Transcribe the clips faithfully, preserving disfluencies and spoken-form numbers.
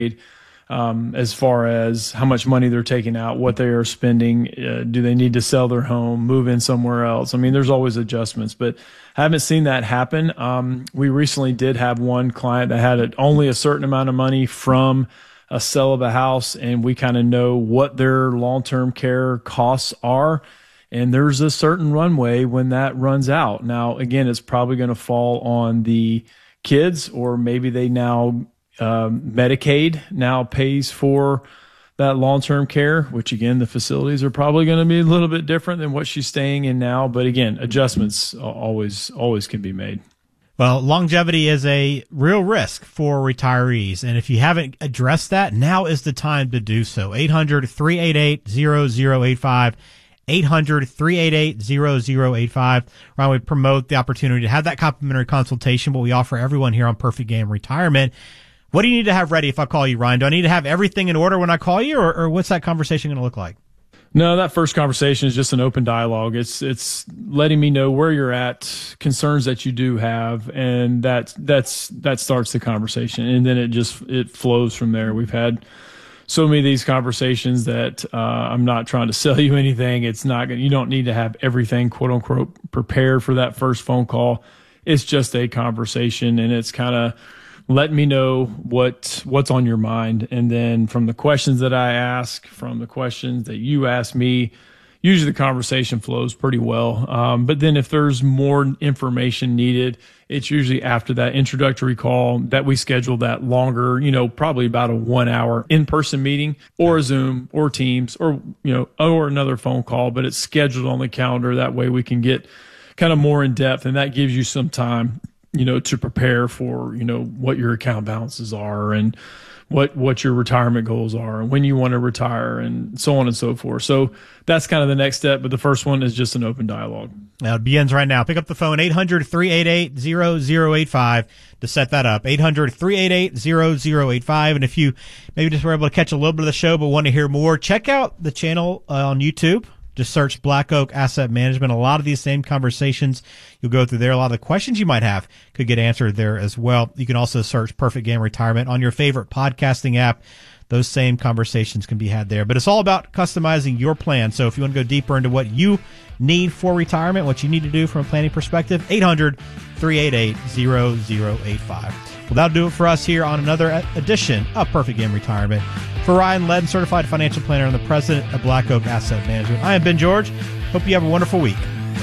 um, as far as how much money they're taking out, what they are spending. Uh, do they need to sell their home, move in somewhere else? I mean, there's always adjustments, but I haven't seen that happen. Um, we recently did have one client that had a, only a certain amount of money from a sale of a house, and we kind of know what their long-term care costs are. And there's a certain runway when that runs out. Now, again, it's probably going to fall on the kids, or maybe they now um, Medicaid now pays for that long-term care, which again, the facilities are probably going to be a little bit different than what she's staying in now. But again, adjustments always, always can be made. Well, longevity is a real risk for retirees. And if you haven't addressed that, now is the time to do so. eight hundred, three eight eight, zero zero eight five. eight hundred, three eight eight, zero zero eight five. Ryan, we promote the opportunity to have that complimentary consultation, what we offer everyone here on Perfect Game Retirement. What do you need to have ready if I call you, Ryan? Do I need to have everything in order when I call you, or, or what's that conversation going to look like? No, that first conversation is just an open dialogue. It's it's letting me know where you're at, concerns that you do have, and that that's that starts the conversation, and then it just it flows from there. We've had so many of these conversations that uh, I'm not trying to sell you anything. It's not gonna, you don't need to have everything quote unquote prepared for that first phone call. It's just a conversation, and it's kind of let me know what what's on your mind. And then from the questions that I ask, from the questions that you ask me, usually the conversation flows pretty well. Um, but then if there's more information needed, it's usually after that introductory call that we schedule that longer, you know, probably about a one hour in-person meeting or a Zoom or Teams or, you know, or another phone call, but it's scheduled on the calendar. That way we can get kind of more in depth, and that gives you some time, you know, to prepare for, you know, what your account balances are and what, what your retirement goals are and when you want to retire and so on and so forth. So that's kind of the next step. But the first one is just an open dialogue. Now it begins right now. Pick up the phone, eight hundred, three eight eight, zero zero eight five to set that up. eight hundred, three eight eight, zero zero eight five. And if you maybe just were able to catch a little bit of the show but want to hear more, check out the channel uh, on YouTube. Just search Black Oak Asset Management. A lot of these same conversations you'll go through there. A lot of the questions you might have could get answered there as well. You can also search Perfect Game Retirement on your favorite podcasting app. Those same conversations can be had there. But it's all about customizing your plan. So if you want to go deeper into what you need for retirement, what you need to do from a planning perspective, eight hundred, three eight eight, zero zero eight five. Well, that'll do it for us here on another edition of Perfect Game Retirement. For Ryan Ledden, Certified Financial Planner and the President of Black Oak Asset Management, I am Ben George. Hope you have a wonderful week.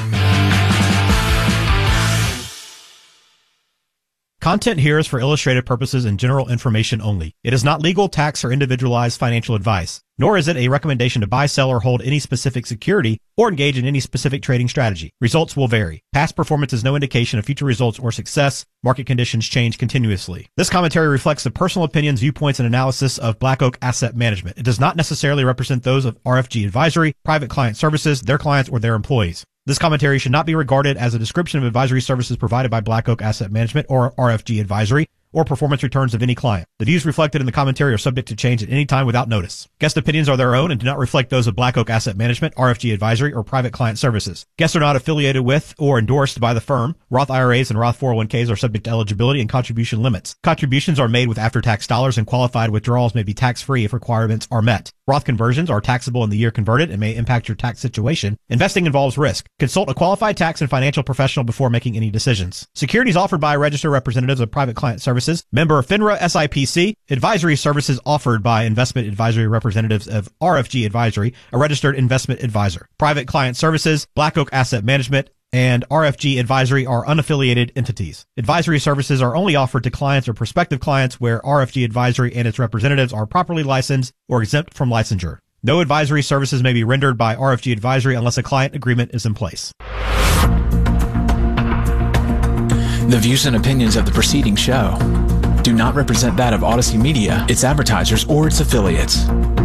Content here is for illustrative purposes and general information only. It is not legal, tax, or individualized financial advice, nor is it a recommendation to buy, sell, or hold any specific security or engage in any specific trading strategy. Results will vary. Past performance is no indication of future results or success. Market conditions change continuously. This commentary reflects the personal opinions, viewpoints, and analysis of Black Oak Asset Management. It does not necessarily represent those of R F G Advisory, Private Client Services, their clients, or their employees. This commentary should not be regarded as a description of advisory services provided by Black Oak Asset Management or R F G Advisory, or performance returns of any client. The views reflected in the commentary are subject to change at any time without notice. Guest opinions are their own and do not reflect those of Black Oak Asset Management, R F G Advisory, or Private Client Services. Guests are not affiliated with or endorsed by the firm. Roth I R As and Roth four oh one Ks are subject to eligibility and contribution limits. Contributions are made with after-tax dollars, and qualified withdrawals may be tax-free if requirements are met. Roth conversions are taxable in the year converted and may impact your tax situation. Investing involves risk. Consult a qualified tax and financial professional before making any decisions. Securities offered by registered representatives of Private Client Services, member of FINRA S I P C. Advisory services offered by investment advisory representatives of R F G Advisory, a registered investment advisor. Private Client Services, Black Oak Asset Management, and R F G Advisory are unaffiliated entities. Advisory services are only offered to clients or prospective clients where R F G Advisory and its representatives are properly licensed or exempt from licensure. No advisory services may be rendered by R F G Advisory unless a client agreement is in place. The views and opinions of the preceding show do not represent that of Odyssey Media, its advertisers, or its affiliates.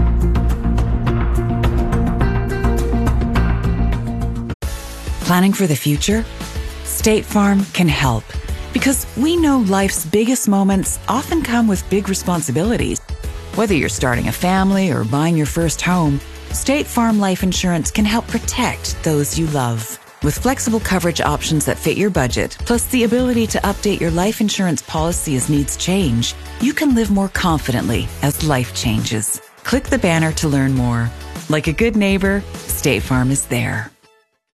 Planning for the future? State Farm can help, because we know life's biggest moments often come with big responsibilities. Whether you're starting a family or buying your first home, State Farm Life Insurance can help protect those you love. With flexible coverage options that fit your budget, plus the ability to update your life insurance policy as needs change, you can live more confidently as life changes. Click the banner to learn more. Like a good neighbor, State Farm is there.